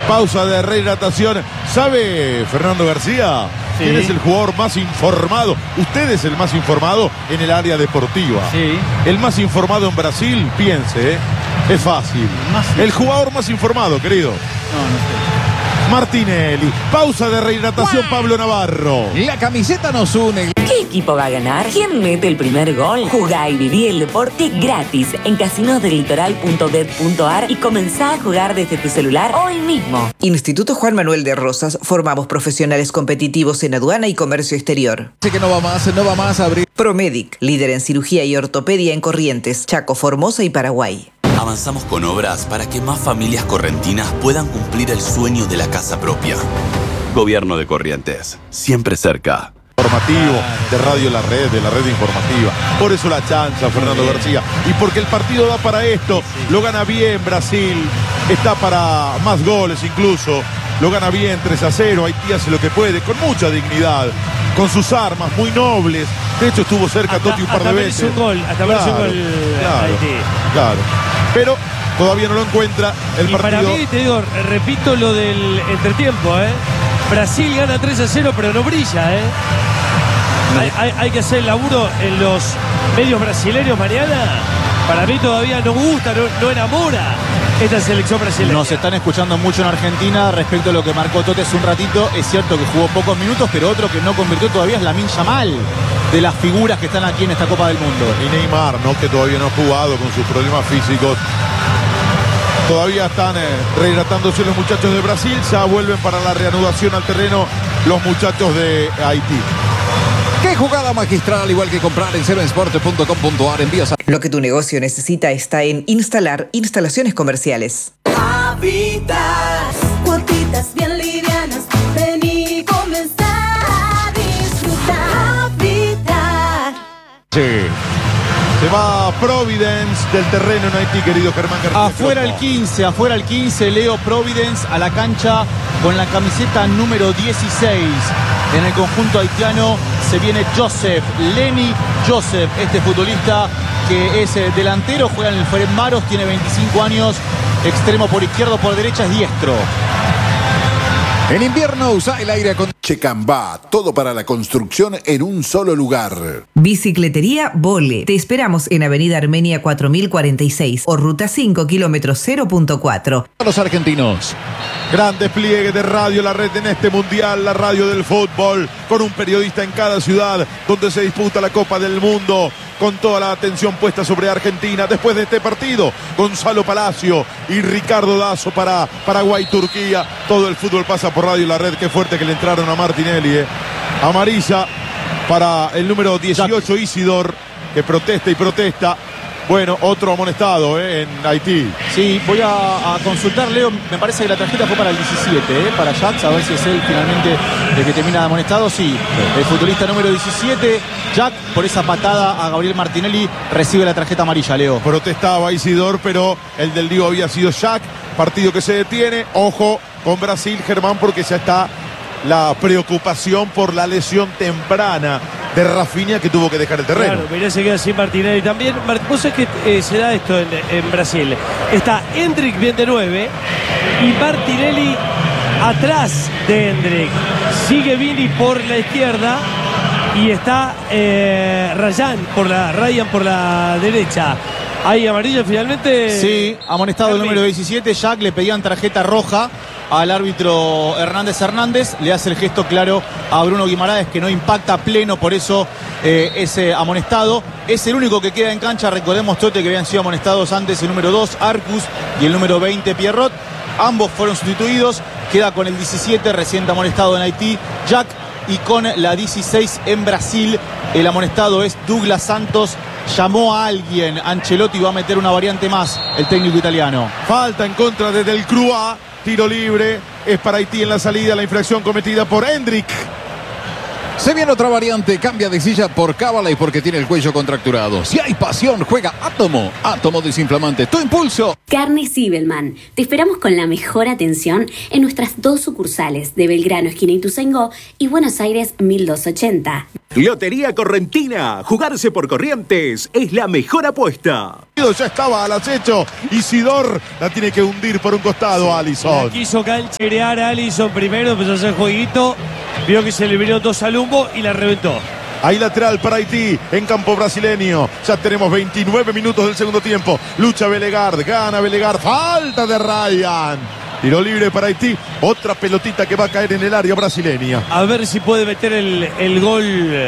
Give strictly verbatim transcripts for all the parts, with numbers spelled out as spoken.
Pausa de rehidratación. ¿Sabe, Fernando García? Sí. ¿Quién es el jugador más informado? Usted es el más informado en el área deportiva. Sí. El más informado en Brasil, piense, ¿eh? Es fácil. El, el jugador más informado, querido. No, no sé. Martinelli. Pausa de rehidratación, Pablo Navarro. La camiseta nos une. ¿Qué equipo va a ganar? ¿Quién mete el primer gol? Jugá y viví el deporte gratis en casinos del litoral punto bet punto ar y comenzá a jugar desde tu celular hoy mismo. Instituto Juan Manuel de Rosas. Formamos profesionales competitivos en aduana y comercio exterior. Sé que no va más, no va más a abrir. Promedic, líder en cirugía y ortopedia en Corrientes, Chaco, Formosa y Paraguay. Avanzamos con obras para que más familias correntinas puedan cumplir el sueño de la casa propia. Gobierno de Corrientes, siempre cerca. Informativo de Radio La Red, de la red informativa. Por eso la chanza, Fernando García. Y porque el partido da para esto. Lo gana bien Brasil. Está para más goles incluso. Lo gana bien tres a cero. Haití hace lo que puede, con mucha dignidad. Con sus armas muy nobles. De hecho estuvo cerca hasta, Totti un par de veces. Un gol, hasta claro, un gol claro, Haití. Claro. Pero todavía no lo encuentra el y partido. Para mí, te digo, repito lo del entretiempo, ¿eh? Brasil gana tres a cero, pero no brilla, ¿eh? No. Hay, hay, hay que hacer el laburo en los medios brasileños, Mariana. Para mí todavía no gusta, no, no enamora esta selección brasileña. Nos están escuchando mucho en Argentina respecto a lo que marcó Totti hace un ratito. Es cierto que jugó pocos minutos, pero otro que no convirtió todavía es Lamine Yamal, de las figuras que están aquí en esta Copa del Mundo. Y Neymar, ¿no? Que todavía no ha jugado con sus problemas físicos. Todavía están eh, rehidratándose los muchachos de Brasil. Ya vuelven para la reanudación al terreno los muchachos de Haití. ¡Qué jugada magistral! Igual que comprar en cero sport punto com punto ar. Envíos a... Lo que tu negocio necesita está en Instalar Instalaciones Comerciales. Habitat, cuotitas bien livianas. Vení y comenzá a disfrutar. Habitat. Sí. Se va Providence del terreno en Haití, querido Germán García. Afuera el quince, afuera el quince, Leo Providence a la cancha con la camiseta número dieciséis. En el conjunto haitiano se viene Joseph, Lenny Joseph, este futbolista que es delantero, juega en el Feren Maros, tiene veinticinco años, extremo por izquierdo, por derecha es diestro. En invierno usa el aire acondicionado. Checambá, todo para la construcción en un solo lugar. Bicicletería Vole. Te esperamos en Avenida Armenia cuatro mil cuarenta y seis o Ruta cinco, kilómetro cero punto cuatro. Los argentinos. Gran despliegue de Radio La Red en este mundial, la radio del fútbol, con un periodista en cada ciudad donde se disputa la Copa del Mundo, con toda la atención puesta sobre Argentina. Después de este partido, Gonzalo Palacio y Ricardo Dazo para Paraguay-Turquía. Todo el fútbol pasa por Radio La Red. Qué fuerte que le entraron a Martinelli, eh. Amarilla para el número dieciocho, Isidor, que protesta y protesta. Bueno, otro amonestado eh, en Haití. Sí, voy a, a consultar, Leo. Me parece que la tarjeta fue para el diecisiete, eh, para Jax, a ver si es él finalmente el que termina de amonestado. Sí, el futbolista número diecisiete, Jack, por esa patada a Gabriel Martinelli, recibe la tarjeta amarilla, Leo. Protestaba Isidor, pero el del Diego había sido Jack. Partido que se detiene. Ojo con Brasil, Germán, porque ya está la preocupación por la lesión temprana de Rafinha, que tuvo que dejar el terreno. Claro, mirá, se queda sin Martinelli también. Vos sabés que eh, se da esto en, en Brasil. Está Hendrick bien de nueve y Martinelli atrás de Hendrick. Sigue Vini por la izquierda y está eh, Ryan por la Ryan por la derecha. Ahí amarilla finalmente. Sí, amonestado el número diecisiete. Jack, le pedían tarjeta roja al árbitro Hernández Hernández, le hace el gesto claro a Bruno Guimaraes que no impacta pleno, por eso eh, ese amonestado. Es el único que queda en cancha. Recordemos, Tote, que habían sido amonestados antes el número dos, Arcus, y el número veinte, Pierrot. Ambos fueron sustituidos. Queda con el diecisiete, reciente amonestado en Haití, Jack, y con la dieciséis en Brasil, el amonestado es Douglas Santos. Llamó a alguien, Ancelotti va a meter una variante más, el técnico italiano. Falta en contra de Del Crua. Tiro libre, es para Haití en la salida, la infracción cometida por Hendrick. Se viene otra variante, cambia de silla por cábala y porque tiene el cuello contracturado. Si hay pasión, juega Átomo, Átomo desinflamante, tu impulso. Carnes Zibelman, te esperamos con la mejor atención en nuestras dos sucursales de Belgrano, esquina Ituzaingó, y Buenos Aires mil doscientos ochenta. Lotería Correntina. Jugarse por Corrientes es la mejor apuesta. Ya estaba al acecho. Isidor la tiene que hundir por un costado, Alisson. La quiso cancherear a Alisson primero, empezó a hacer jueguito. Vio que se le vino dos al humo y la reventó. Ahí lateral para Haití en campo brasileño. Ya tenemos veintinueve minutos del segundo tiempo. Lucha Belegard, gana Belegard. Falta de Ryan. Tiro libre para Haití. Otra pelotita que va a caer en el área brasileña. A ver si puede meter el, el gol.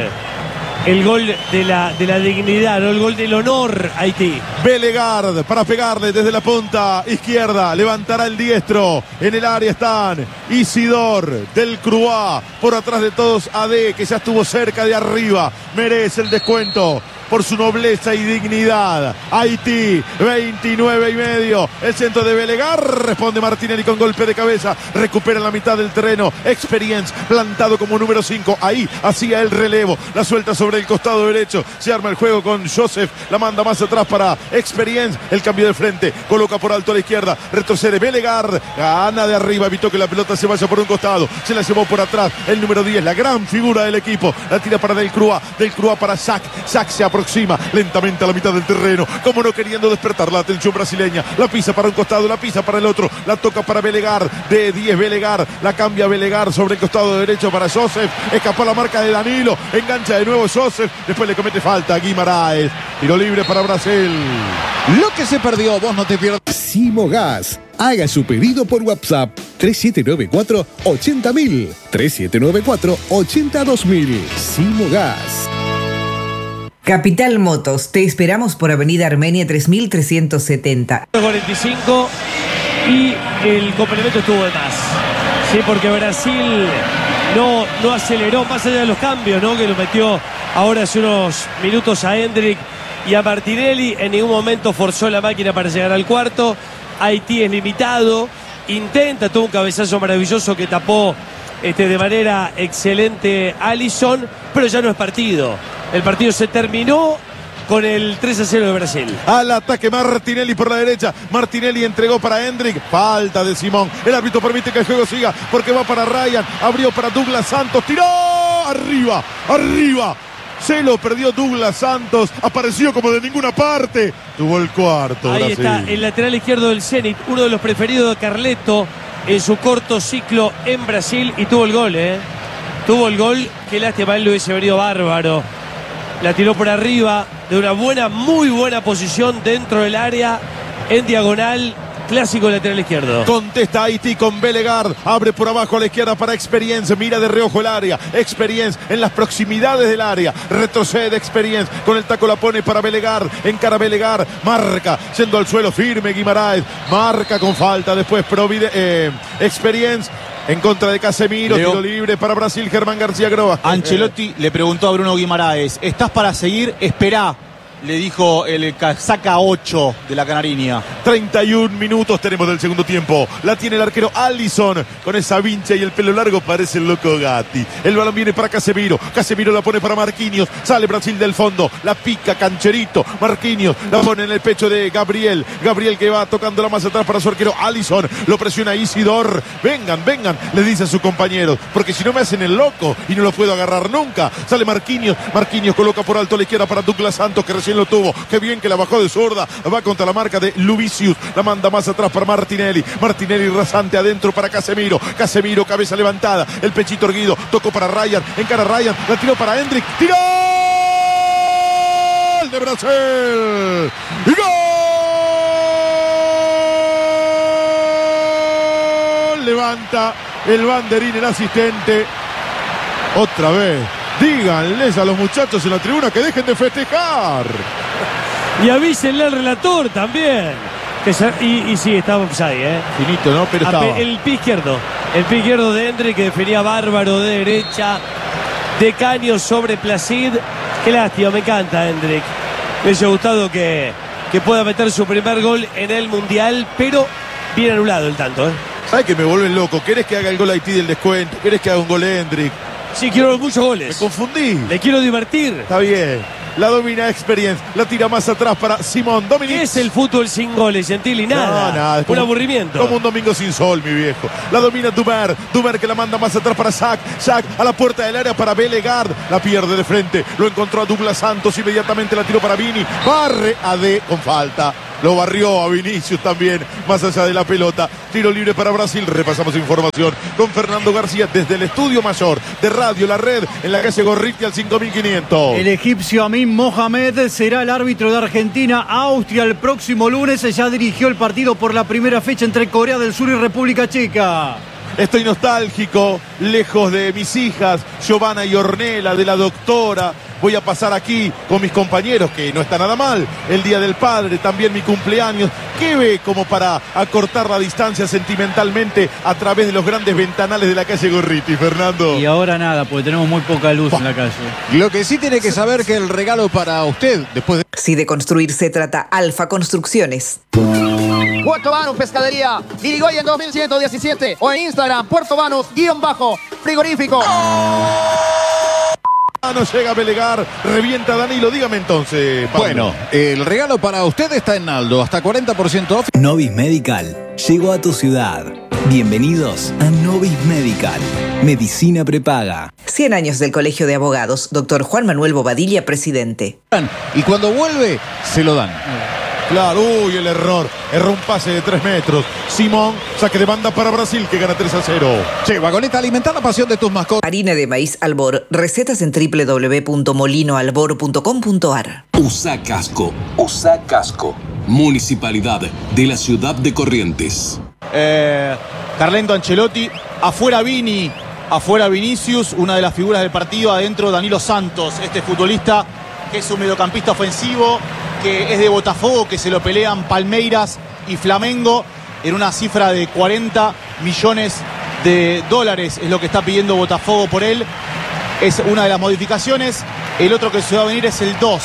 El gol de la, de la dignidad, ¿no? El gol del honor, Haití. Belegard para pegarle desde la punta izquierda. Levantará el diestro. En el área están Isidor del Croix. Por atrás de todos, A D, que ya estuvo cerca de arriba. Merece el descuento por su nobleza y dignidad. Haití, veintinueve y medio. El centro de Belegard. Responde Martinelli con golpe de cabeza. Recupera la mitad del terreno. Experience, plantado como número cinco. Ahí hacía el relevo. La suelta sobre el costado derecho. Se arma el juego con Joseph. La manda más atrás para Experience. El cambio de frente. Coloca por alto a la izquierda. Retrocede Belegard. Gana de arriba. Evitó que la pelota se vaya por un costado. Se la llevó por atrás. El número diez. La gran figura del equipo. La tira para Del Croix. Del Croix para Sack. Sack se aproxima lentamente a la mitad del terreno, como no queriendo despertar la atención brasileña. La pisa para un costado, la pisa para el otro, la toca para Belegard, de diez Belegard, la cambia Belegard sobre el costado derecho para Joseph. Escapó la marca de Danilo, engancha de nuevo Joseph, después le comete falta a Guimaraes. Tiro libre para Brasil. Lo que se perdió, vos no te pierdas. Simogas. Haga su pedido por WhatsApp tres siete nueve cuatro, ochenta mil. tres siete nueve cuatro, ochenta dos mil. Simogas. Capital Motos, te esperamos por Avenida Armenia tres mil trescientos setenta. cuarenta y cinco y el complemento estuvo de más. Sí, porque Brasil no, no aceleró más allá de los cambios, ¿no? Que lo metió ahora hace unos minutos a Hendrick y a Martinelli. En ningún momento forzó la máquina para llegar al cuarto. Haití es limitado. Intenta, tuvo un cabezazo maravilloso que tapó este, de manera excelente Alisson, pero ya no es partido. El partido se terminó con el tres a cero de Brasil. Al ataque Martinelli por la derecha. Martinelli entregó para Hendrick. Falta de Simón. El árbitro permite que el juego siga porque va para Ryan. Abrió para Douglas Santos. Tiró arriba, arriba. Se lo perdió Douglas Santos. Apareció como de ninguna parte. Tuvo el cuarto. Ahí Brasil. está el lateral izquierdo del Zenit. Uno de los preferidos de Carleto en su corto ciclo en Brasil. Y tuvo el gol, ¿eh? Tuvo el gol. Qué lástima, él lo hubiese venido bárbaro. La tiró por arriba de una buena, muy buena posición dentro del área, en diagonal, clásico lateral izquierdo. Contesta Haití con Belegard, abre por abajo a la izquierda para Experience, mira de reojo el área, Experience en las proximidades del área, retrocede Experience, con el taco la pone para Belegard, encara Belegard, marca, yendo al suelo firme Guimaraes, marca con falta, después Provide, eh, Experience. En contra de Casemiro, Leo. Tiro libre para Brasil, Germán García Groba. Ancelotti le preguntó a Bruno Guimaraes, ¿estás para seguir? Esperá, le dijo el casaca ocho de la Canariña. treinta y un minutos tenemos del segundo tiempo. La tiene el arquero Alisson con esa vincha y el pelo largo, parece el loco Gatti. El balón viene para Casemiro. Casemiro la pone para Marquinhos. Sale Brasil del fondo. La pica Cancherito. Marquinhos la pone en el pecho de Gabriel. Gabriel que va tocando la más atrás para su arquero Alisson. Lo presiona Isidor. Vengan, vengan, le dice a sus compañeros. Porque si no me hacen el loco y no lo puedo agarrar nunca. Sale Marquinhos. Marquinhos coloca por alto a la izquierda para Douglas Santos, que recién lo tuvo. Qué bien que la bajó de zurda. Va contra la marca de Luvicius. La manda más atrás para Martinelli. Martinelli rasante adentro para Casemiro. Casemiro, cabeza levantada. El pechito erguido. Tocó para Ryan. Encara Ryan. La tiró para Hendrick. ¡Tiró! ¡Gol de Brasil! ¡Gol! Levanta el banderín el asistente. Otra vez. Díganles a los muchachos en la tribuna que dejen de festejar. Y avísenle al relator también. Que se, y, y sí, estaba ahí, ¿eh? Finito, ¿no? Pero estaba. El pie izquierdo. El pie izquierdo de Hendrick, que definía bárbaro de derecha. De caño sobre Placid. Qué lástima, me encanta Hendrick. Me hubiese gustado que, que pueda meter su primer gol en el Mundial, pero bien anulado el tanto, ¿eh? ¿Sabes que me vuelven loco? ¿Querés que haga el gol Haití del descuento? ¿Querés que haga un gol Hendrick? Sí, quiero muchos goles. Me confundí. Le quiero divertir. Está bien. La domina Experience. La tira más atrás para Simón Dominic. ¿Qué es el fútbol sin goles, Gentili? Nada. No, nada. Un como, aburrimiento. Como un domingo sin sol, mi viejo. La domina Dumer. Dumer que la manda más atrás para Sack. Sack a la puerta del área para Belegard. La pierde de frente. Lo encontró a Douglas Santos. Inmediatamente la tiró para Vini. Barre a D con falta. Lo barrió a Vinicius también, más allá de la pelota. Tiro libre para Brasil. Repasamos información con Fernando García desde el estudio mayor de Radio La Red en la calle Gorriti al cinco mil quinientos. El egipcio Amin Mohamed será el árbitro de Argentina-Austria el próximo lunes. Ya dirigió el partido por la primera fecha entre Corea del Sur y República Checa. Estoy nostálgico, lejos de mis hijas, Giovanna y Ornella, de la doctora. Voy a pasar aquí con mis compañeros, que no está nada mal. El Día del Padre, también mi cumpleaños. ¿Qué ve como para acortar la distancia sentimentalmente a través de los grandes ventanales de la calle Gorriti, Fernando? Y ahora nada, porque tenemos muy poca luz en la calle. Lo que sí tiene que saber que el regalo para usted, después de... Si de construir se trata, Alfa Construcciones. Puerto Banus Pescadería, Irigoyen dos mil ciento diecisiete o en Instagram, Puerto Banus, guión bajo, frigorífico. No llega a Belegar, revienta Danilo, dígame entonces, Pablo. Bueno, el regalo para usted está en Aldo, hasta cuarenta por ciento off. Novis Medical llegó a tu ciudad. Bienvenidos a Novis Medical, medicina prepaga. cien años del Colegio de Abogados, doctor Juan Manuel Bobadilla, presidente. Y cuando vuelve, se lo dan. Claro, uy, el error. Erró un pase de tres metros. Simón, saque de banda para Brasil, que gana tres a cero. Che, Vagoneta, alimenta la pasión de tus mascotas. Harina de maíz Albor. Recetas en doble u doble u doble u punto molino albor punto com punto ar. Usa casco. Usa casco. Municipalidad de la ciudad de Corrientes. Eh, Carlento Ancelotti. Afuera Vini. Afuera Vinicius. Una de las figuras del partido. Adentro Danilo Santos. Este futbolista que es un mediocampista ofensivo, que es de Botafogo, que se lo pelean Palmeiras y Flamengo en una cifra de cuarenta millones de dólares es lo que está pidiendo Botafogo por él. Es una de las modificaciones. El otro que se va a venir es el dos,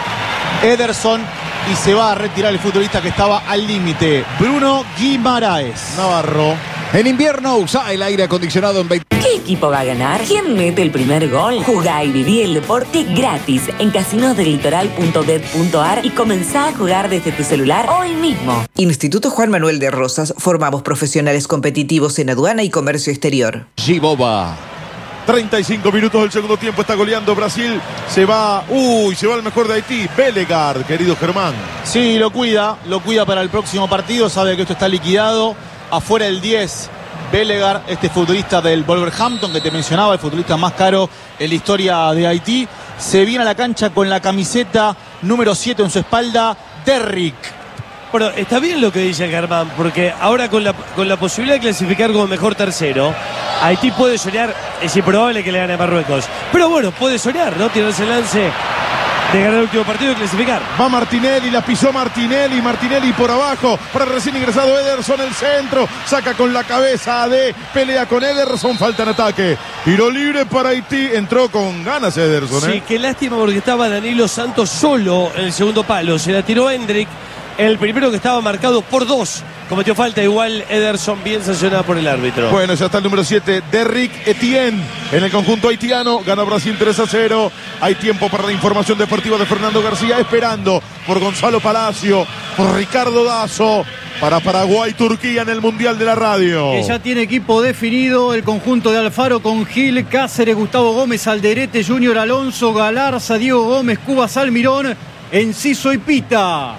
Ederson, y se va a retirar el futbolista que estaba al límite, Bruno Guimaraes. Navarro. En invierno usa el aire acondicionado en veinte. ¿Qué equipo va a ganar? ¿Quién mete el primer gol? Jugá y viví el deporte gratis en casinos del litoral punto bet punto ar y comenzá a jugar desde tu celular hoy mismo. Instituto Juan Manuel de Rosas. Formamos profesionales competitivos en aduana y comercio exterior. Giboba. treinta y cinco minutos del segundo tiempo, está goleando Brasil. Se va, uy, se va el mejor de Haití, Belegard, querido Germán. Sí, lo cuida, lo cuida para el próximo partido. Sabe que esto está liquidado. Afuera el diez, Belegard, este futbolista del Wolverhampton que te mencionaba, el futbolista más caro en la historia de Haití. Se viene a la cancha con la camiseta número siete en su espalda, Derrick. Bueno, está bien lo que dice Germán, porque ahora con la, con la posibilidad de clasificar como mejor tercero, Haití puede soñar, es improbable que le gane a Marruecos, pero bueno, puede soñar, ¿no? Tiene ese lance de ganar el último partido y clasificar. Va Martinelli, la pisó Martinelli, Martinelli por abajo, para el recién ingresado Ederson, el centro, saca con la cabeza de pelea con Ederson, falta en ataque. Tiro libre para Haití, entró con ganas Ederson. Sí, ¿eh? qué lástima porque estaba Danilo Santos solo en el segundo palo, se la tiró Hendrik. El primero que estaba marcado por dos. Cometió falta igual Ederson, bien sancionado por el árbitro. Bueno, ya está el número siete, Derrick Etienne. En el conjunto haitiano, gana Brasil tres a cero. Hay tiempo para la información deportiva de Fernando García, esperando por Gonzalo Palacio, por Ricardo Dazo, para Paraguay, Turquía en el Mundial de la Radio. Que ya tiene equipo definido el conjunto de Alfaro con Gil, Cáceres, Gustavo Gómez, Alderete, Junior Alonso, Galarza, Diego Gómez, Cubas, Almirón, Enciso y Pita.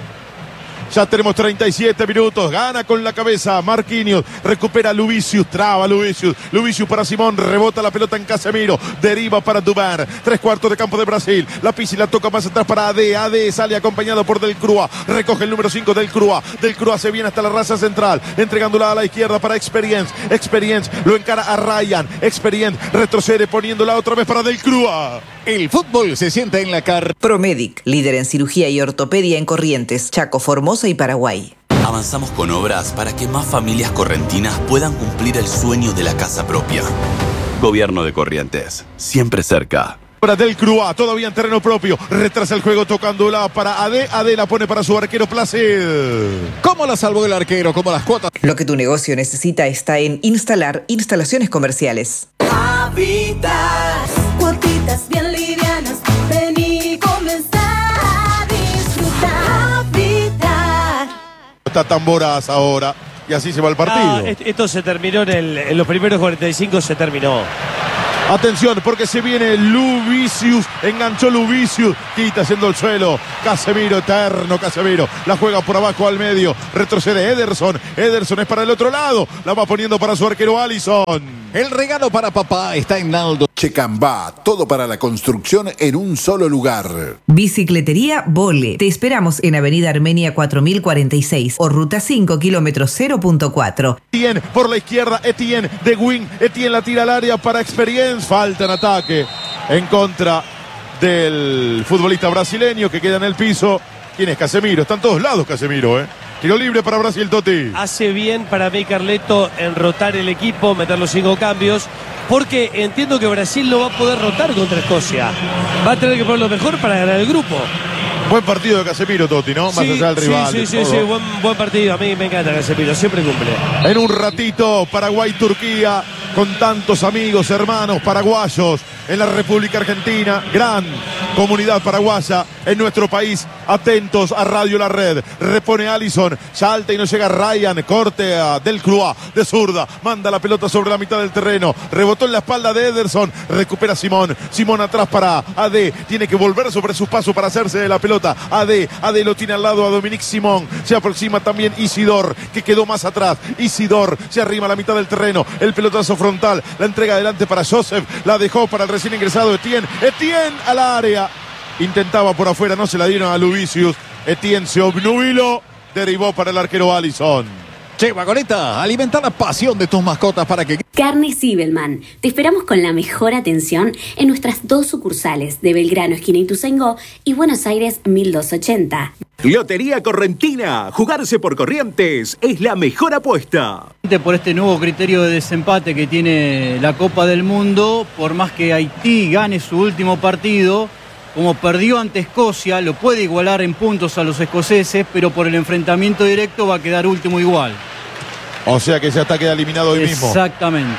Ya tenemos treinta y siete minutos. Gana con la cabeza Marquinhos. Recupera Luvicius. Traba Luvicius. Luvicius para Simón. Rebota la pelota en Casemiro. Deriva para Dubar. Tres cuartos de campo de Brasil. La pisa y la toca más atrás para A D. A D sale acompañado por Del Crua. Recoge el número cinco Del Crua. Del Crua se viene hasta la raza central. Entregándola a la izquierda para Experience. Experience lo encara a Ryan. Experience retrocede poniéndola otra vez para Del Crua. El fútbol se sienta en la car. Promedic, líder en cirugía y ortopedia en Corrientes, Chaco, Formosa y Paraguay. Avanzamos con obras para que más familias correntinas puedan cumplir el sueño de la casa propia. Gobierno de Corrientes, siempre cerca. Para Del Crua, todavía en terreno propio. Retrasa el juego tocándola para A D. A D la pone para su arquero Placid. ¿Cómo la salvó el arquero? ¿Cómo las cuotas? Lo que tu negocio necesita está en Instalar Instalaciones Comerciales. Habitat, cuotitas bien livianas, ven y comenzar. está tan voraz ahora. Y así se va el partido. Ah, esto se terminó en, el, en los primeros cuarenta y cinco, se terminó. Atención, porque se viene Luvicius, enganchó Luvicius, quita haciendo el suelo, Casemiro, eterno Casemiro, la juega por abajo al medio, retrocede Ederson, Ederson es para el otro lado, la va poniendo para su arquero Alisson. El regalo para papá está en Naldo. Checambá, todo para la construcción en un solo lugar. Bicicletería Vole. Te esperamos en Avenida Armenia cuatro mil cuarenta y seis o Ruta cinco, kilómetro cero punto cuatro. Etienne por la izquierda, Etienne de wing, Etienne la tira al área para Experience, falta en ataque en contra del futbolista brasileño que queda en el piso. ¿Quién es? Casemiro, está en todos lados Casemiro, ¿eh? Tiro libre para Brasil, Totti. Hace bien para mí Carleto en rotar el equipo, meter los cinco cambios, porque entiendo que Brasil no va a poder rotar contra Escocia. Va a tener que poner lo mejor para ganar el grupo. Buen partido de Casemiro, Totti, ¿no? Más sí, allá del rival. Sí, sí, sí, sí, buen, buen partido. A mí me encanta Casemiro, siempre cumple. En un ratito, Paraguay-Turquía, con tantos amigos, hermanos paraguayos en la República Argentina. Gran comunidad paraguaya en nuestro país. Atentos a Radio La Red. Repone Alisson, salta y no llega Ryan. Corte a Del Cruz de zurda. Manda la pelota sobre la mitad del terreno. Rebotó en la espalda de Ederson. Recupera Simón. Simón atrás para A D. Tiene que volver sobre sus pasos para hacerse de la pelota. A D. A D lo tiene al lado a Dominic Simón. Se aproxima también Isidor, que quedó más atrás. Isidor se arrima a la mitad del terreno. El pelotazo frontal. La entrega adelante para Joseph. La dejó para el recién ingresado Etienne. Etienne al área. Intentaba por afuera, no se la dieron a Luvicius. Etienne se obnubiló, derivó para el arquero Alisson. Che, Vagoneta, alimenta la pasión de tus mascotas para que... Carnes Zibelman. Te esperamos con la mejor atención en nuestras dos sucursales de Belgrano, esquina Ituzaingó, y Buenos Aires mil doscientos ochenta. Lotería Correntina. Jugarse por Corrientes es la mejor apuesta. Por este nuevo criterio de desempate que tiene la Copa del Mundo, por más que Haití gane su último partido, como perdió ante Escocia, lo puede igualar en puntos a los escoceses, pero por el enfrentamiento directo va a quedar último igual. O sea que ya está queda eliminado hoy mismo. Exactamente.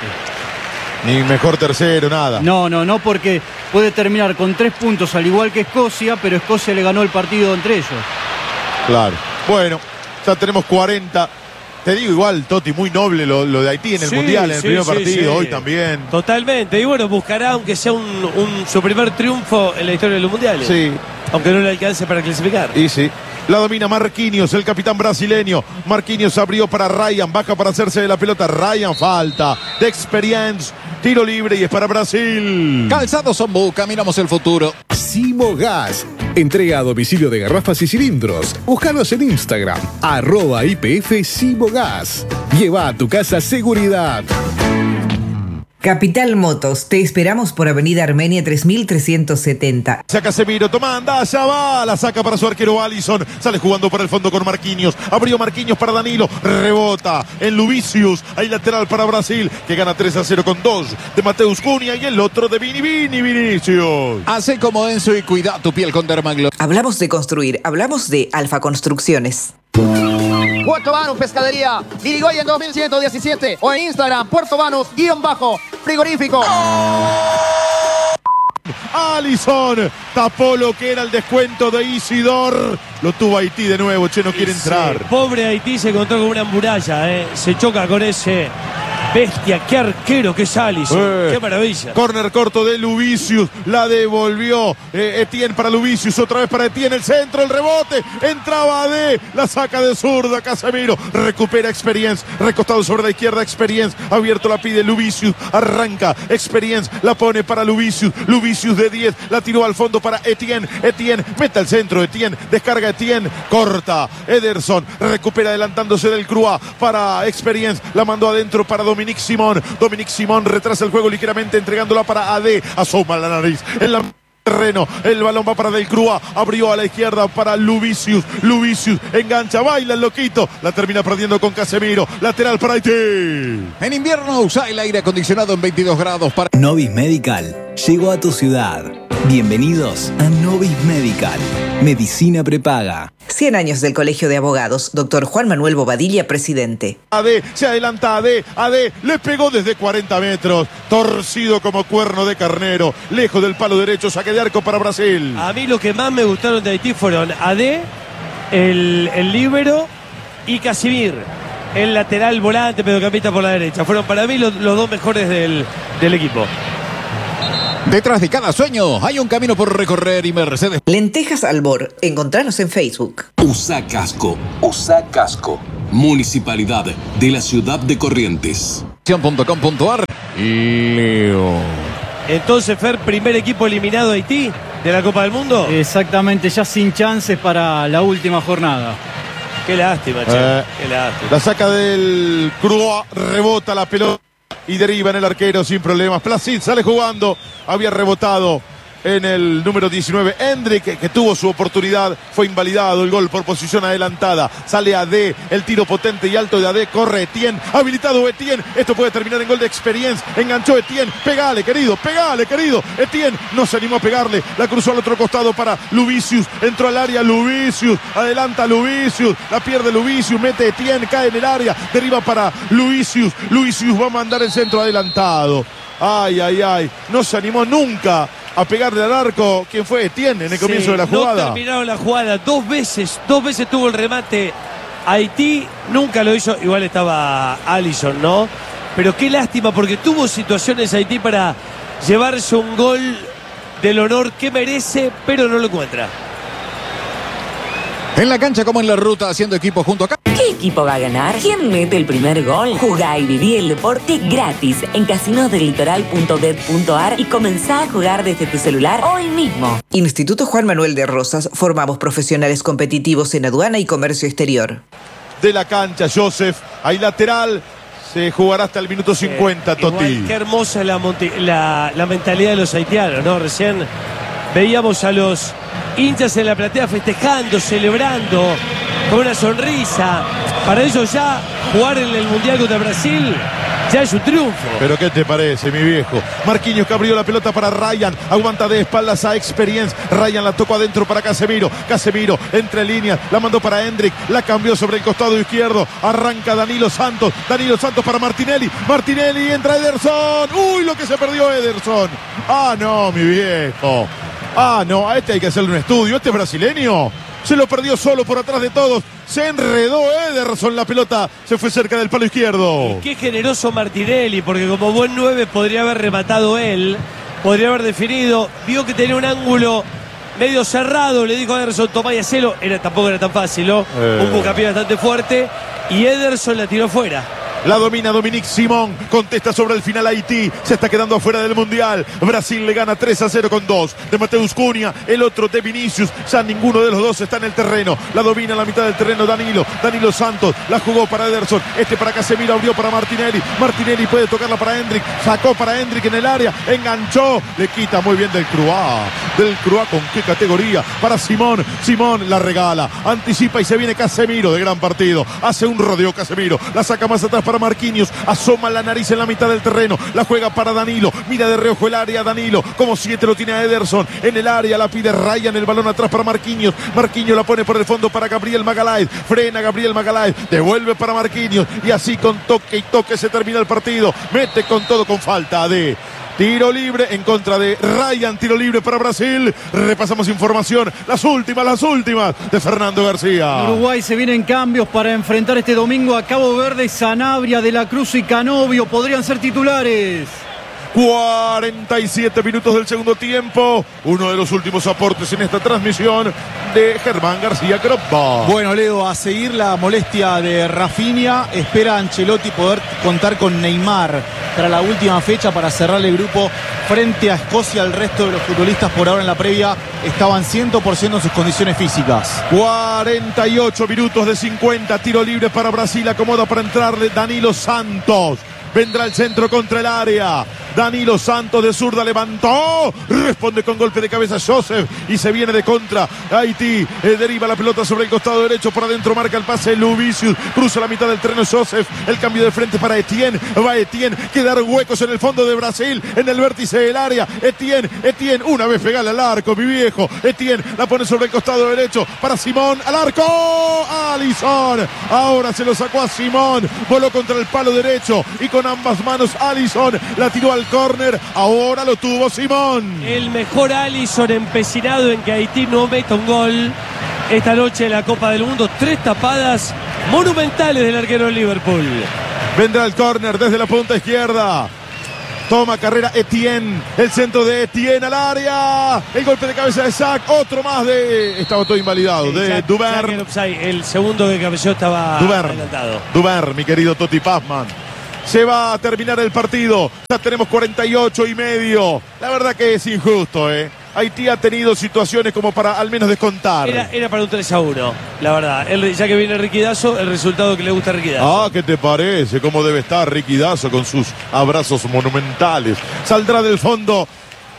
Ni mejor tercero, nada. No, no, no, porque puede terminar con tres puntos al igual que Escocia, pero Escocia le ganó el partido entre ellos. Claro. Bueno, ya tenemos cuarenta. Te digo igual, Totti, muy noble lo, lo de Haití en el sí, Mundial, en el sí, primer sí, partido, sí. hoy también. Totalmente. Y bueno, buscará, aunque sea un, un, su primer triunfo en la historia de los Mundiales. Sí. Aunque no le alcance para clasificar. Y sí. La domina Marquinhos, el capitán brasileño. Marquinhos abrió para Ryan, baja para hacerse de la pelota. Ryan, falta de Experience. Tiro libre y es para Brasil. Calzados Ombú, caminamos el futuro. Simogas. Entrega a domicilio de garrafas y cilindros. Búscanos en Instagram, arroba I P F Simogas. Lleva a tu casa seguridad. Capital Motos, te esperamos por Avenida Armenia tres mil trescientos setenta. Saca Casemiro, toma, anda, allá va, la saca para su arquero Alisson, sale jugando por el fondo con Marquinhos, abrió Marquinhos para Danilo, rebota en Luvicius, hay lateral para Brasil, que gana tres a cero con dos de Mateus Cunha y el otro de Vini Vini Vinicius. Hace como Enzo y cuida tu piel con Dermaglo. Hablamos de construir, hablamos de Alfa Construcciones. Puerto Banús Pescadería, Irigoyen dos mil ciento diecisiete o en Instagram, Puerto Banús, guión bajo, frigorífico. Alisson tapó lo que era el descuento de Isidor. Lo tuvo Haití de nuevo, che, no quiere entrar. Sí, pobre Haití se encontró con una muralla, ¿eh? Se choca con ese bestia, qué arquero que es Alisson. Eh, qué maravilla. Corner corto de Luvicius, la devolvió eh, Etienne para Luvicius, otra vez para Etienne, el centro, el rebote, entraba A D, la saca de zurda Casemiro, recupera Experience, recostado sobre la izquierda Experience, abierto la pide Luvicius, arranca Experience, la pone para Luvicius, Luvicius de diez, la tiró al fondo para Etienne, Etienne, mete al centro, Etienne, descarga Etienne, corta, Ederson, recupera adelantándose del Cruz para Experience, la mandó adentro para Dominic Simón, Dominic Simón retrasa el juego ligeramente entregándola para A D, asoma la nariz en la terreno, el balón va para Del Cruz, abrió a la izquierda para Luvicius, Luvicius engancha, baila el loquito, la termina perdiendo con Casemiro, lateral para Haití. En invierno usa el aire acondicionado en veintidós grados para... Novis Medical llegó a tu ciudad. Bienvenidos a Novis Medical, medicina prepaga. cien años del Colegio de Abogados, doctor Juan Manuel Bobadilla, presidente. A D, se adelanta A D, A D, le pegó desde cuarenta metros, torcido como cuerno de carnero, lejos del palo derecho, saque de arco para Brasil. A mí lo que más me gustaron de Haití fueron A D, el, el líbero y Casimir, el lateral volante, mediocampista por la derecha. Fueron para mí los, los dos mejores del, del equipo. Detrás de cada sueño hay un camino por recorrer y Mercedes. Lentejas Albor. Encontranos en Facebook. Usa casco. Usa casco. Municipalidad de la ciudad de Corrientes. punto com punto ar. Leo. Entonces, Fer, primer equipo eliminado Haití de la Copa del Mundo. Exactamente, ya sin chances para la última jornada. Qué lástima, che. Eh, Qué lástima. La saca del Croix, rebota la pelota y deriva en el arquero sin problemas. Placid sale jugando, había rebotado en el número diecinueve. Hendrik, que, que tuvo su oportunidad, fue invalidado. El gol por posición adelantada. Sale A D, el tiro potente y alto de A D. Corre Etienne, habilitado Etienne. Esto puede terminar en gol de experiencia. Enganchó Etienne. Pegale, querido, pegale, querido. Etienne no se animó a pegarle. La cruzó al otro costado para Luvicius. Entró al área Luvicius. Adelanta Luvicius. La pierde Luvicius. Mete Etienne, cae en el área. Deriva para Luvicius. Luvicius va a mandar el centro adelantado. Ay, ay, ay. No se animó nunca a pegarle al arco. ¿Quién fue? Etienne en el comienzo Sí, de la jugada. No terminaron la jugada. Dos veces, dos veces tuvo el remate Haití. Nunca lo hizo. Igual estaba Alisson, ¿no? Pero qué lástima porque tuvo situaciones Haití para llevarse un gol del honor que merece, pero no lo encuentra. En la cancha como en la ruta, haciendo equipo junto acá. ¿Qué equipo va a ganar? ¿Quién mete el primer gol? Jugá y viví el deporte gratis en casinos del litoral punto bet punto ar y comenzá a jugar desde tu celular hoy mismo. Instituto Juan Manuel de Rosas. Formamos profesionales competitivos en aduana y comercio exterior. De la cancha, Joseph. Hay lateral. Se jugará hasta el minuto cincuenta, Eh, Totti. igual, qué hermosa la, monti- la, la mentalidad de los haitianos, ¿no? Recién veíamos a los hinchas en la platea festejando, celebrando, con una sonrisa. Para ellos ya jugar en el Mundial contra Brasil ya es un triunfo. Pero ¿qué te parece, mi viejo? Marquinhos que abrió la pelota para Ryan. Aguanta de espaldas a Experience. Ryan la tocó adentro para Casemiro. Casemiro entre líneas. La mandó para Hendrik. La cambió sobre el costado izquierdo. Arranca Danilo Santos. Danilo Santos para Martinelli. Martinelli entra Ederson. Uy, lo que se perdió Ederson. Ah, no, mi viejo. Ah, no, a este hay que hacerle un estudio. Este es brasileño. Se lo perdió solo por atrás de todos. Se enredó Ederson. La pelota se fue cerca del palo izquierdo. Qué generoso Martinelli, porque como buen nueve podría haber rematado él, podría haber definido, vio que tenía un ángulo medio cerrado, le dijo a Ederson, tomá y hacelo, era, tampoco era tan fácil, ¿no? Eh. Un bucapié bastante fuerte, y Ederson la tiró fuera. La domina Dominique Simón, contesta sobre el final Haití, se está quedando afuera del Mundial. Brasil le gana tres a cero con dos de Mateus Cunha, el otro de Vinicius, ya ninguno de los dos está en el terreno. La domina en la mitad del terreno Danilo, Danilo Santos, la jugó para Ederson, este para Casemiro, abrió para Martinelli, Martinelli puede tocarla para Hendrik, sacó para Hendrik en el área, enganchó, le quita muy bien del Croix, del Croix con qué categoría, para Simón, Simón la regala, anticipa y se viene Casemiro de gran partido, hace un rodeo Casemiro, la saca más atrás para Marquinhos, asoma la nariz en la mitad del terreno, la juega para Danilo, mira de reojo el área Danilo, como siete lo tiene a Ederson, en el área la pide Ryan, el balón atrás para Marquinhos, Marquinhos la pone por el fondo para Gabriel Magalhaes, frena Gabriel Magalhaes, devuelve para Marquinhos y así con toque y toque se termina el partido, mete con todo con falta de tiro libre en contra de Ryan, tiro libre para Brasil. Repasamos información, las últimas, las últimas de Fernando García. Uruguay se vienen cambios para enfrentar este domingo a Cabo Verde. Sanabria, De la Cruz y Canovio podrían ser titulares. cuarenta y siete minutos del segundo tiempo. Uno de los últimos aportes en esta transmisión de Germán García Croppa. Bueno, Leo, a seguir la molestia de Rafinha, espera Ancelotti poder contar con Neymar para la última fecha para cerrar el grupo frente a Escocia. El resto de los futbolistas por ahora en la previa estaban cien por ciento en sus condiciones físicas. cuarenta y ocho minutos de cincuenta. Tiro libre para Brasil. Acomoda para entrarle Danilo Santos. Vendrá el centro contra el área. Danilo Santos de zurda levantó. Responde con golpe de cabeza Joseph. Y se viene de contra. Haití eh, deriva la pelota sobre el costado derecho. Por adentro marca el pase Luvicius. Cruza la mitad del terreno Joseph. El cambio de frente para Etienne. Va Etienne. Quedaron huecos en el fondo de Brasil. En el vértice del área. Etienne. Etienne. Una vez pegale al arco, mi viejo. Etienne la pone sobre el costado derecho. Para Simón. Al arco. Alisson. Ahora se lo sacó a Simón. Voló contra el palo derecho. Y con ambas manos Alisson la tiró al córner, ahora lo tuvo Simón. El mejor Alisson empecinado en que Haití no meta un gol. esta noche en la Copa del Mundo. Tres tapadas monumentales del arquero del Liverpool. Vendrá el córner desde la punta izquierda. Toma carrera Etienne, el centro de Etienne al área, el golpe de cabeza de Sack, otro más de, estaba todo invalidado, de Jack, Duvern. Jack el segundo que cabeceó estaba Duvern, adelantado. Duvern, mi querido Totti Pazman. Se va a terminar el partido, ya tenemos cuarenta y ocho y medio. La verdad que es injusto, ¿eh? Haití ha tenido situaciones como para al menos descontar. Era, era para un tres a uno, la verdad. El, ya que viene Ricky Dazo, el resultado que le gusta a Ricky Dazo. Ah, ¿qué te parece? ¿Cómo debe estar Ricky Dazo con sus abrazos monumentales? Saldrá del fondo.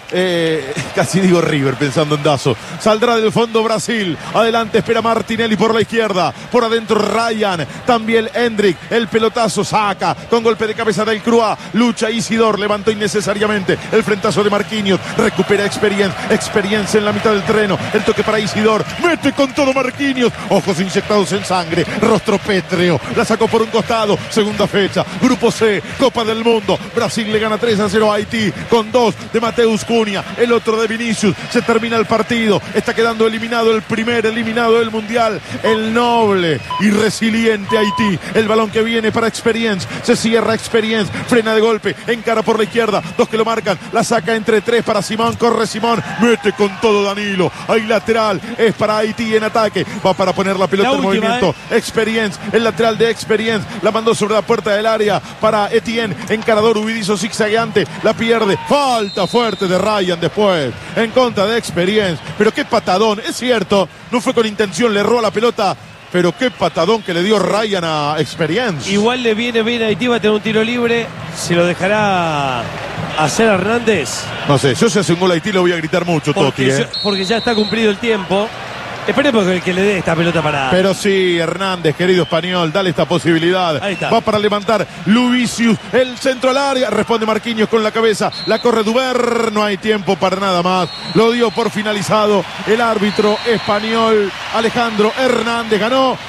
Eh, casi digo River pensando en Dazo. Saldrá del fondo Brasil. Adelante espera Martinelli por la izquierda. Por adentro Ryan. También Hendrick. El pelotazo saca con golpe de cabeza del Crua. Lucha Isidor. Levantó innecesariamente el frentazo de Marquinhos. Recupera experiencia. Experiencia en la mitad del terreno. El toque para Isidor. Mete con todo Marquinhos. Ojos inyectados en sangre. Rostro pétreo. La sacó por un costado. Segunda fecha. Grupo C. Copa del Mundo. Brasil le gana tres a cero a Haití. Con dos de Mateus Cunha. El otro de Vinicius. Se termina el partido. Está quedando eliminado el primer eliminado del Mundial. El noble y resiliente Haití. El balón que viene para Experience. Se cierra Experience. Frena de golpe. Encara por la izquierda. Dos que lo marcan. La saca entre tres para Simón. Corre Simón. Mete con todo Danilo. Hay lateral. Es para Haití en ataque. Va para poner la pelota la en última, movimiento. ¿eh? Experience. El lateral de Experience. La mandó sobre la puerta del área para Etienne. Encarador huidizo zigzagueante. La pierde. Falta fuerte de Ryan después. En contra de Experience. Pero qué patadón. Es cierto. No fue con intención. Le erró la pelota. Pero qué patadón que le dio Ryan a Experience. Igual le viene bien a Haití. Va a tener un tiro libre. Se lo dejará hacer Hernández. No sé. Yo si hace un gol a Haití lo voy a gritar mucho, Porque, Totti. ¿eh? yo- porque ya está cumplido el tiempo. Esperemos que, que le dé esta pelota para... Pero sí, Hernández, querido español, dale esta posibilidad. Ahí está. Va para levantar Luisius, el centro al área. Responde Marquinhos con la cabeza. La corre Duber. No hay tiempo para nada más. Lo dio por finalizado el árbitro español Alejandro Hernández. Ganó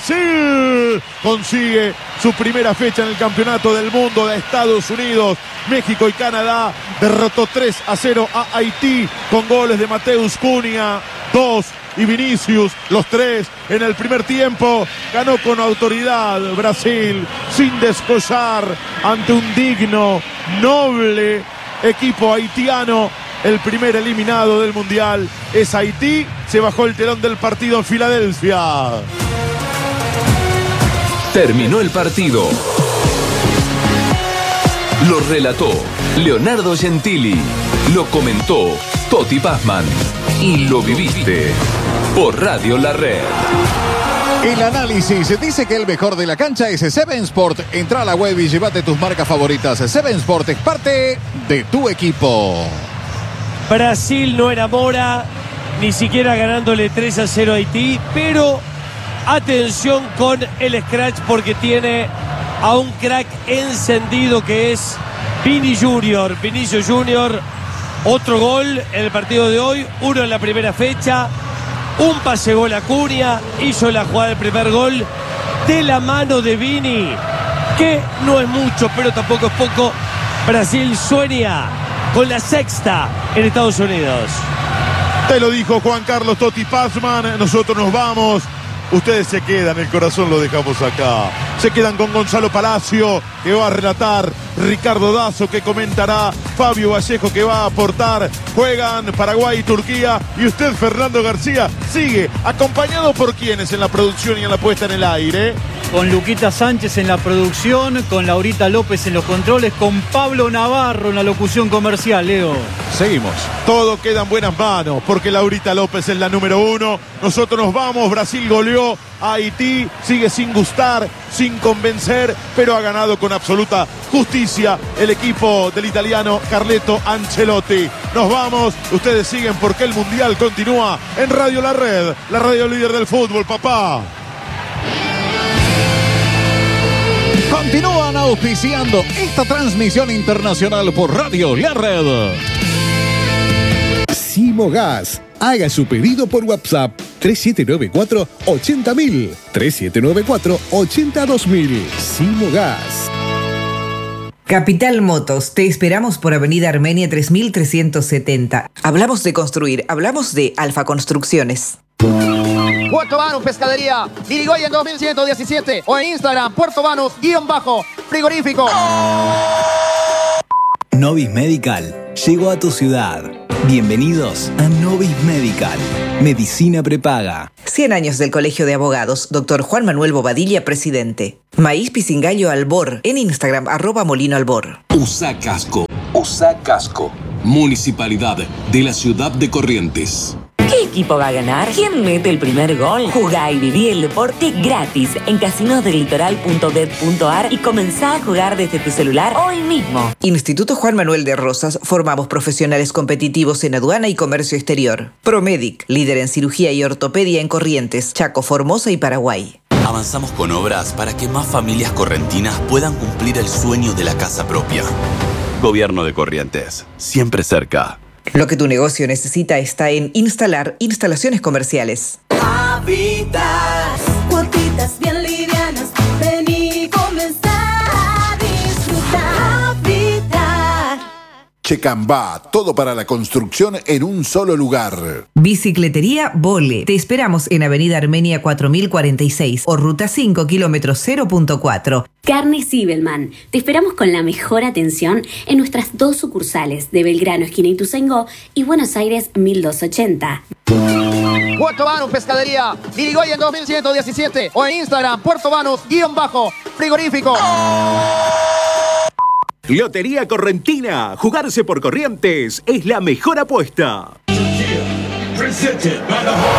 Brasil. Consigue su primera fecha en el Campeonato del Mundo de Estados Unidos. México y Canadá derrotó tres a cero a Haití con goles de Mateus Cunha, dos y Vinicius, los tres en el primer tiempo. Ganó con autoridad Brasil, sin descollar ante un digno, noble equipo haitiano. El primer eliminado del Mundial es Haití. Se bajó el telón del partido en Filadelfia. Terminó el partido. Lo relató Leonardo Gentili. Lo comentó Totti Pazman. Y lo viviste por Radio La Red. El análisis dice que el mejor de la cancha es Seven Sport. Entra a la web y llévate tus marcas favoritas. Seven Sport es parte de tu equipo. Brasil no enamora, ni siquiera ganándole tres a cero a Haití, pero atención con el scratch porque tiene a un crack encendido que es Vini Junior, Vinicio Junior. Otro gol en el partido de hoy, uno en la primera fecha, un pase gol a Cunha, hizo la jugada del primer gol de la mano de Vini, que no es mucho, pero tampoco es poco. Brasil sueña con la sexta en Estados Unidos. Te lo dijo Juan Carlos Totti Pazman. Nosotros nos vamos. Ustedes se quedan, el corazón lo dejamos acá. Se quedan con Gonzalo Palacio, que va a relatar, Ricardo Dazo, que comentará, Fabio Vallejo, que va a aportar. Juegan Paraguay y Turquía. Y usted, Fernando García, sigue acompañado por quienes en la producción y en la puesta en el aire. Con Luquita Sánchez en la producción, con Laurita López en los controles, con Pablo Navarro en la locución comercial, Leo. Seguimos. Todo queda en buenas manos, porque Laurita López es la número uno. Nosotros nos vamos. Brasil goleó a Haití, sigue sin gustar, sin convencer, pero ha ganado con absoluta justicia el equipo del italiano Carleto Ancelotti. Nos vamos, ustedes siguen porque el Mundial continúa en Radio La Red, la radio líder del fútbol, papá. Continúan auspiciando esta transmisión internacional por Radio La Red. Simogas. Haga su pedido por WhatsApp tres siete nueve cuatro, ochenta mil. tres siete nueve cuatro, ochenta dos mil. Simogas. Capital Motos, te esperamos por Avenida Armenia tres mil trescientos setenta. Hablamos de construir, hablamos de Alfa Construcciones. Puerto Banús Pescadería, Dirigoyen dos mil ciento diecisiete o en Instagram, Puerto Banús, guión bajo, frigorífico. Novis Medical llegó a tu ciudad. Bienvenidos a Novis Medical, medicina prepaga. cien años del Colegio de Abogados, doctor Juan Manuel Bobadilla, presidente. Maíz Pisingallo Albor, en Instagram, arroba Molino Albor. Usa casco, usa casco. Municipalidad de la ciudad de Corrientes. ¿Qué equipo va a ganar? ¿Quién mete el primer gol? Jugá y viví el deporte gratis en casinos del litoral punto bet punto ar y comenzá a jugar desde tu celular hoy mismo. Instituto Juan Manuel de Rosas, formamos profesionales competitivos en aduana y comercio exterior. Promedic, líder en cirugía y ortopedia en Corrientes, Chaco, Formosa y Paraguay. Avanzamos con obras para que más familias correntinas puedan cumplir el sueño de la casa propia. Gobierno de Corrientes, siempre cerca. Lo que tu negocio necesita está en Instalar Instalaciones Comerciales. Habitat, cuotitas bien livianas, ven y comenzá a disfrutar. Habitat. Checambá, todo para la construcción en un solo lugar. Bicicletería Vole. Te esperamos en Avenida Armenia cuatro mil cuarenta y seis o Ruta cinco, kilómetro cero punto cuatro. Carne Sibelman. Te esperamos con la mejor atención en nuestras dos sucursales de Belgrano, esquina Ituzaingó, y Buenos Aires mil doscientos ochenta. Puerto Banús Pescadería, Dirigoyen dos mil ciento diecisiete o en Instagram, Puerto Banús, guión bajo, frigorífico. Lotería Correntina. Jugarse por Corrientes es la mejor apuesta.